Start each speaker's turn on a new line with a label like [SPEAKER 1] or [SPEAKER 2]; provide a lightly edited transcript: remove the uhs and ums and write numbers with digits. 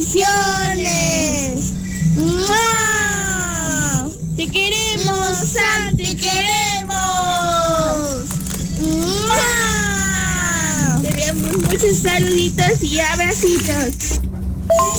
[SPEAKER 1] bendiciones. ¡Mua! Te queremos, Sam, te queremos. ¡Mua! Te enviamos muchos saluditos y abracitos.